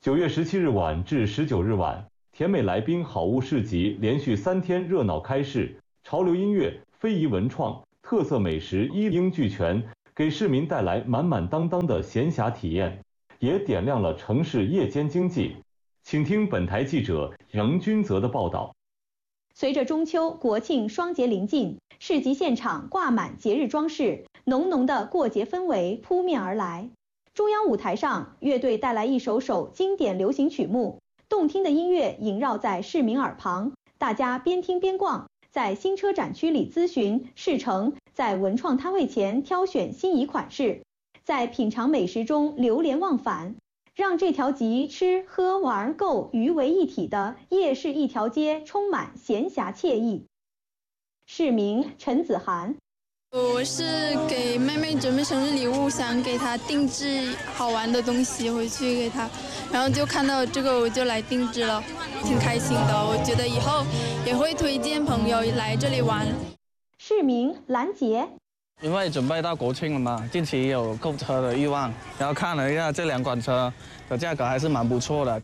9月17日晚至19日晚，甜美来宾好物市集连续3天热闹开市，潮流音乐、非遗文创、特色美食一应俱全，给市民带来满满当当的闲暇体验，也点亮了城市夜间经济。请听本台记者杨君泽的报道。 随着中秋、国庆双节临近，市集现场挂满节日装饰，浓浓的过节氛围扑面而来。中央舞台上，乐队带来一首首经典流行曲目，动听的音乐萦绕在市民耳旁，大家边听边逛，在新车展区里咨询试乘，在文创摊位前挑选心仪款式，在品尝美食中流连忘返，让这条集吃喝玩购娱为一体的夜市一条街充满闲暇惬意。市民陈子涵。 我是给妹妹准备生日礼物，想给她定制好玩的东西回去给她，然后就看到这个我就来定制了，挺开心的。我觉得以后也会推荐朋友来这里玩。 市民兰杰， 因为准备到国庆了嘛，近期有购车的欲望，然后看了一下这2款车的价格还是蛮不错的。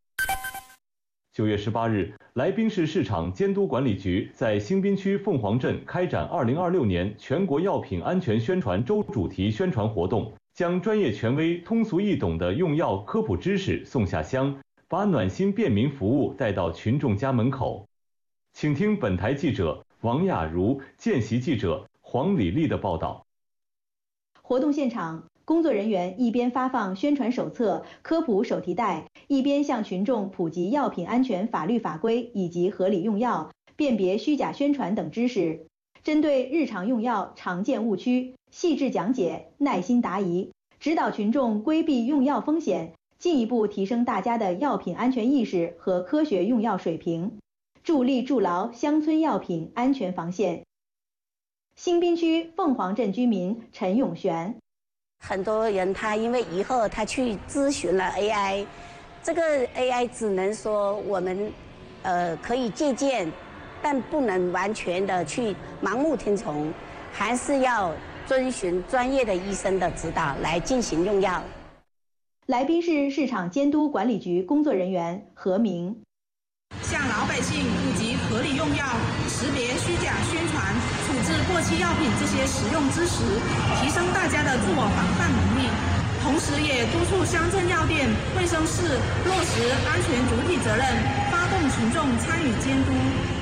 9月18日，来宾市市场监督管理局在新宾区凤凰镇开展2026年全国药品安全宣传周主题宣传活动，将专业权威、通俗易懂的用药科普知识送下乡，把暖心便民服务带到群众家门口。请听本台记者王雅茹、见习记者黄李丽的报道。 活动现场，工作人员一边发放宣传手册、科普手提袋，一边向群众普及药品安全法律法规以及合理用药、辨别虚假宣传等知识。针对日常用药常见误区，细致讲解，耐心答疑，指导群众规避用药风险，进一步提升大家的药品安全意识和科学用药水平，助力筑牢乡村药品安全防线。新宾区凤凰镇居民陈永璇。 很多人他因为以后他去咨询了 AI， 这个 AI 只能说我们可以借鉴，但不能完全的去盲目听从，还是要遵循专业的医生的指导来进行用药。 来宾市市场监督管理局工作人员何明， 向老百姓普及合理用药、识别虚假宣传、处置过期药品这些实用知识，提升大家的自我防范能力。同时也督促乡镇药店、卫生室落实安全主体责任，发动群众参与监督。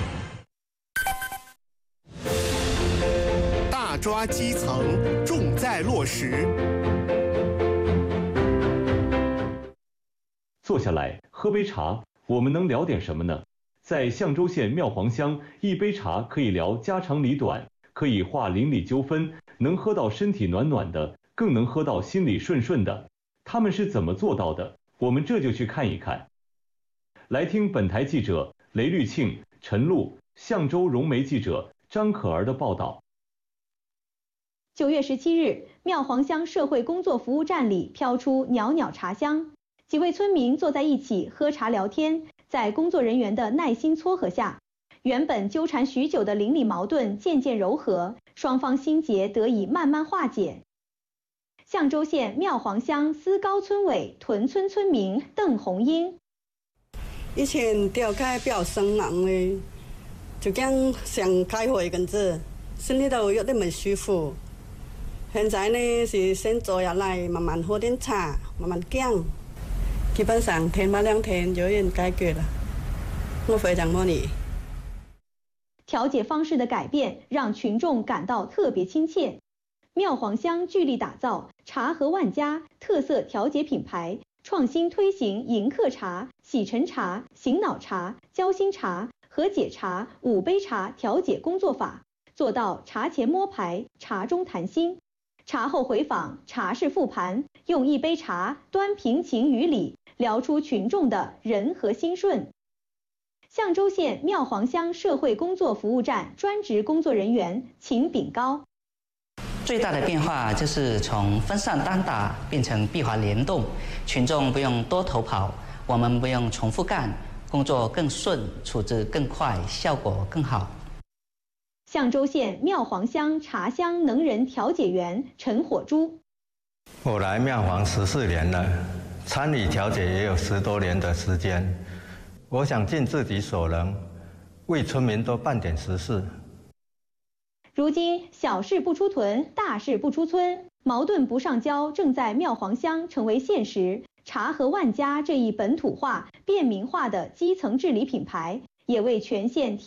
大抓基层，重在落实。 坐下来喝杯茶，我们能聊点什么呢？在象州县庙黄乡，一杯茶可以聊家长里短，可以化邻里纠纷，能喝到身体暖暖的，更能喝到心里顺顺的。他们是怎么做到的？我们这就去看一看。来听本台记者雷绿庆、陈露、象州融媒记者张可儿的报道。 9月17日，庙黄乡社会工作服务站里飘出袅袅茶香，几位村民坐在一起喝茶聊天，在工作人员的耐心撮合下，原本纠缠许久的邻里矛盾渐渐柔和，双方心结得以慢慢化解。象州县庙黄乡思高村委屯村村民邓红英， 以前调解比較生硬嘅，就驚想開會咁啫，心裏頭有啲唔舒服。現在呢是先坐下來，慢慢喝點茶，慢慢講。基本上天不2天就已經解決了，我非常滿意。 调解方式的改变让群众感到特别亲切。庙黄乡聚力打造茶和万家特色调解品牌，创新推行迎客茶、洗尘茶、醒脑茶、交心茶、和解茶5杯茶调解工作法，做到茶前摸牌、茶中谈心。茶后回访、茶事复盘，用一杯茶端平情于理，聊出群众的人和心顺。象州县庙黄乡社会工作服务站专职工作人员秦炳高， 最大的变化就是从分散单打变成闭环联动，群众不用多头跑，我们不用重复干，工作更顺，处置更快，效果更好。 象州县庙黄乡茶乡能人调解员陈火珠， 我来庙黄14年了， 参与调解也有10多年的时间，我想尽自己所能，为村民多办点实事。 如今小事不出屯，大事不出村，矛盾不上交正在庙黄乡成为现实。茶和万家这一本土化、便民化的基层治理品牌，也为全县